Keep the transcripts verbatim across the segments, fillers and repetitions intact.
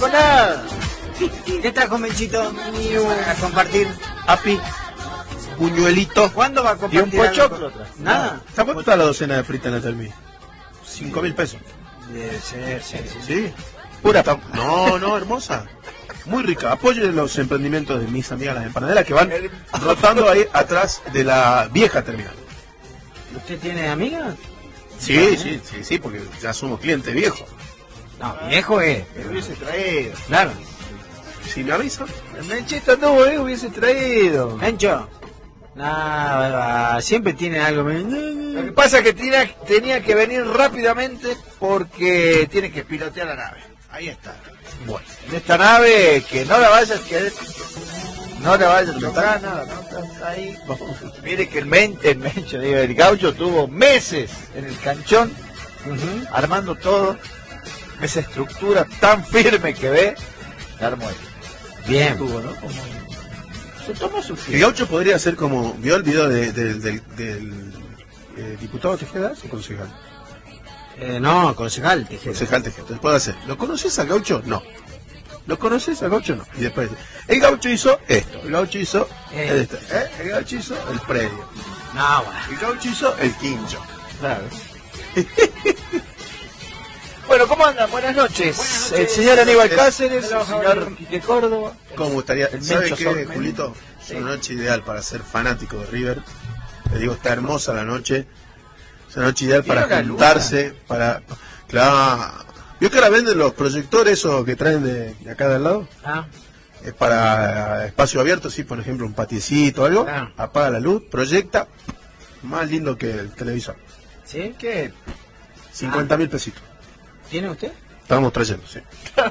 trajo nada. ¿Qué trajo Menchito? Para compartir. Api, puñuelito. ¿Cuándo va a Y compartir? un pochoclo algo? trajo. Nada. ¿Cuánto está la docena de fritas en la Telmi? Cinco mil pesos. Debe ser, sí, sí. ¿Sí? Pura Está- No, no, hermosa. Muy rica. Apoyen los emprendimientos de mis amigas las empanaderas que van rotando ahí atrás de la vieja terminal. ¿Usted tiene amigas? Sí, sí, sí, sí, porque ya somos clientes viejos. No, viejo es. Me hubiese traído. Claro. Si me avisan. El Menchito no, eh, hubiese traído. Mencho. Nada, siempre tiene algo. Lo que pasa es que tenía, tenía que venir rápidamente porque tiene que pilotear la nave. Ahí está. Bueno. En esta nave que no la vayas a querer, no la vayas a tocar, nada, no está ahí. Mire que el mente, el Mencho, digo, el gaucho tuvo meses en el canchón, Uh-huh. armando todo, esa estructura tan firme que ve, la armó él. Bien. Tuvo, ¿no? Como... Se tomó su El tiempo. gaucho podría ser como. ¿Vio el video de- de- del, del eh, diputado Tejeda o concejal? Eh, no, concejal. Tejeda. Concejal Tejeda. Entonces puede hacer. ¿Lo conoces al gaucho? No. ¿Lo conoces al gaucho? No. Y después dice, el gaucho hizo esto, el gaucho hizo Eh. el, esto, ¿eh? El gaucho hizo el predio, No, bueno. el gaucho hizo el quincho. Claro. Bueno, ¿cómo andan? Buenas noches. Buenas noches. El señor Aníbal Eh, Cáceres, hello, el señor how are you? Quique Córdoba. ¿Cómo gustaría? El ¿Sabe Mencho qué, Sormen. Julito? Es Sí. una noche ideal para ser fanático de River. Le digo, está hermosa la noche. Es una noche ideal para ¿Vieron la juntarse, para... Claro. ¿Vio que ahora venden los proyectores esos que traen de, de acá de al lado? Ah, Es para espacio abierto, sí, por ejemplo, un patiecito o algo. Ah. Apaga la luz, proyecta. Más lindo que el televisor. ¿sí? ¿Qué? cincuenta mil pesitos. ¿Tiene usted? Estamos trayendo, sí.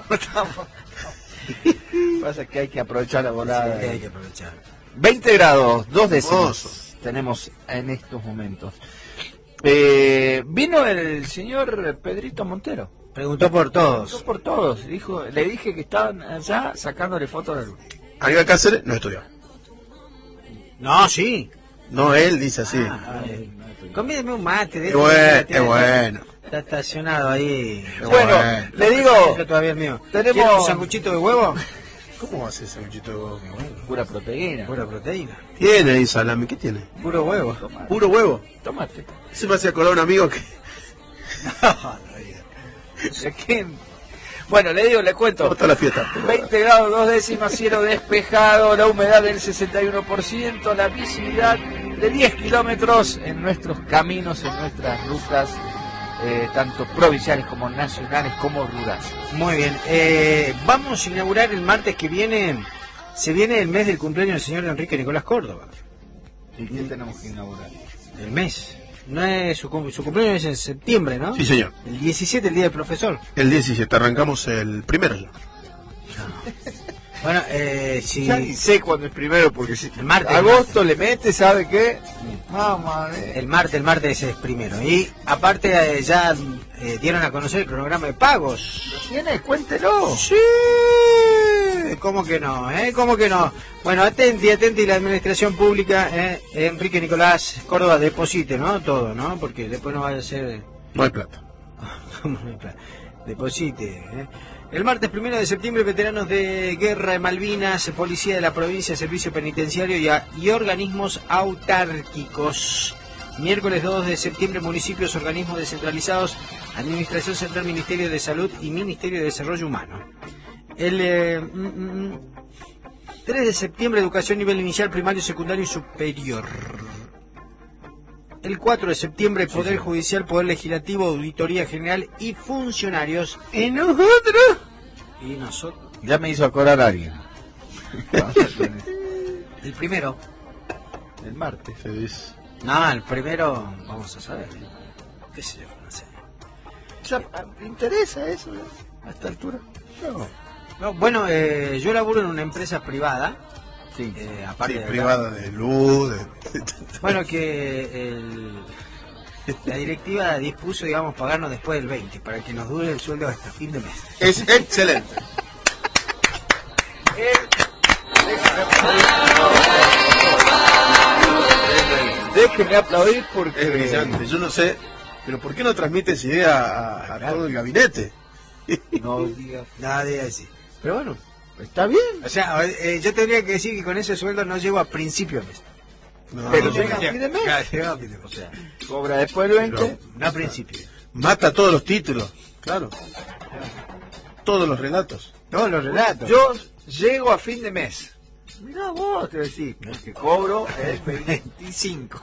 Pasa que hay que aprovechar la volada. Sí, hay que aprovechar. veinte grados, dos décimos Hermoso. tenemos en estos momentos. Eh, vino el señor Pedrito Montero. Preguntó por Pasó todos. por todos. Dijo, le dije que estaban allá sacándole fotos a la luz. Aníbal Cáceres no estudió. No, sí. No, él dice así. Ah, ay, convídeme un mate. de Es este bueno, que es bueno. Está estacionado ahí. Bueno, bueno. le digo, Yo todavía el mío. tenemos- ¿Quiere un sanguchito de huevo? ¿Cómo va a ser ese sanguchito de huevo? pura proteína. Pura proteína. Tiene ahí salami, ¿qué tiene? Puro huevo. Tomate. Puro huevo. Tomate. Se me hacía acordar un amigo que... ¿De qué? Bueno, le digo, le cuento. ¿Cómo está la fiesta? veinte grados, dos décimas, cielo despejado, la humedad del sesenta y uno por ciento, la visibilidad de diez kilómetros en nuestros caminos, en nuestras rutas, eh, tanto provinciales como nacionales como rurales. Muy bien. Eh, vamos a inaugurar el martes que viene. Se viene el mes del cumpleaños del señor Enrique Nicolás Córdoba. ¿Y qué tenemos que inaugurar? El mes. No es su, cum- su cumpleaños es en septiembre, ¿no? Sí, señor. El diecisiete, el día del profesor. El diecisiete, arrancamos el primero ya. Bueno, eh, si... Ya ni sé cuándo es primero, porque si El martes. agosto le mete, ¿sabe qué? Vamos a ver. El martes, el martes es primero. Y aparte eh, ya eh, dieron a conocer el cronograma de pagos. ¿Tiene? Cuéntelo. Sí, ¿cómo que no? Eh? ¿Cómo que no? Bueno, atenti, atenti la administración pública, eh, Enrique Nicolás Córdoba, deposite, ¿no? Todo, ¿no? Porque después no vaya a ser... No hay plata. Deposite. ¿eh? El martes primero de septiembre, veteranos de guerra de Malvinas, policía de la provincia, servicio penitenciario y, a- y organismos autárquicos. Miércoles dos de septiembre, municipios, organismos descentralizados, Administración Central, Ministerio de Salud y Ministerio de Desarrollo Humano. El eh, mm, mm, tres de septiembre, educación nivel inicial, primario, secundario y superior. El cuatro de septiembre, Poder Judicial, Poder Legislativo, Auditoría General y funcionarios. ¿Y nosotros? Y nosotros. Ya me hizo acordar a alguien. El primero. El martes. Feliz. No, el primero, vamos a saber. ¿Qué sé yo? No sé. Ya, ¿me interesa eso eh? a esta altura? No. No, bueno, eh, yo laburo en una empresa privada. Sí. eh, aparte Sí, de- privada de luz, de... Bueno, que el, la directiva dispuso, digamos, pagarnos después del veinte, para que nos dure el sueldo hasta fin de mes. Es excelente. Déjeme aplaudir porque... Es brillante. Yo no sé, pero ¿por qué no transmite esa idea a, a todo el gabinete? No diga... Nadie así. Pero bueno, Está bien. o sea, eh, yo tendría que decir que con ese sueldo no llego a principio de mes. No, Pero no, llega no. a fin de mes. Claro, llego a fin de mes, o sea, Cobra después el veinte. Pero- no a principio. Mata todos los títulos, claro. Todos los relatos. Todos los relatos. Yo llego a fin de mes. Mirá vos, te decís, que cobro el veinticinco.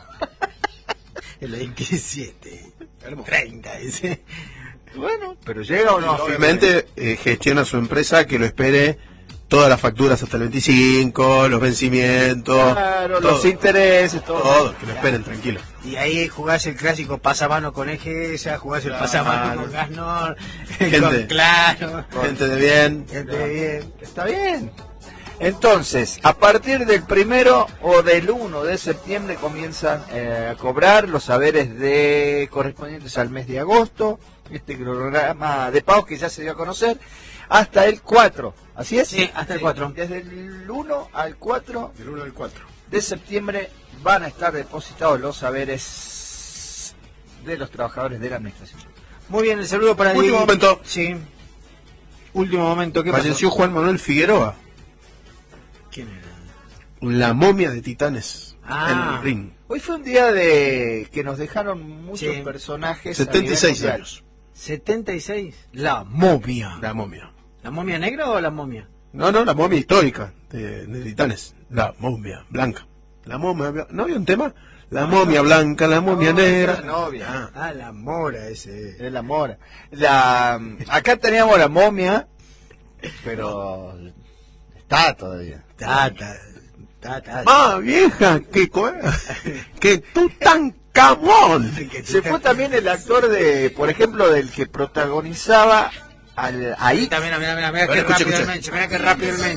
El veintisiete. treinta, ese. Bueno, pero llega o no. a fin de mes? Obviamente eh, gestiona su empresa que lo espere todas las facturas hasta el veinticinco, los vencimientos, Claro, todo, los intereses, todo. todo, que lo esperen tranquilo. Y ahí jugás el clásico pasamano con Egesa, jugás el Claro. pasamano con Gasnor, Gente. con Claro. Gente de bien. Gente bien. Está bien. Entonces, a partir del primero o del uno de septiembre comienzan eh, a cobrar los saberes de correspondientes al mes de agosto, este programa de pagos que ya se dio a conocer, hasta el cuatro. ¿Así es? Sí, hasta el cuatro. Desde el uno al cuatro Del uno al cuatro. de septiembre van a estar depositados los saberes de los trabajadores de la administración. Muy bien, el saludo para Último Diego. momento. Sí. Último momento, ¿qué Falleció Juan Manuel Figueroa, pasó? ¿Quién era? la momia de Titanes, Ah. el ring. Hoy fue un día de que nos dejaron muchos Sí. personajes. a setenta y seis nivel mundial. años, setenta y seis. La momia. la momia. ¿La momia negra o la momia? No, no, la momia histórica de, de Titanes, la momia blanca. La momia, bla- ¿no había un tema? La momia blanca, la momia No, negra. esa novia. Ah, Ah, la mora ese. Es la mora. La, acá teníamos la momia, pero está todavía. Tata. Tata. ah, vieja, que co- que tú tan camón. Se fue también el actor de, por ejemplo, del que protagonizaba al, ahí. Mira, mira, mira, mira, mira Bueno, qué escuche, rápido el escuche. mencho, mira qué rápido el mencho.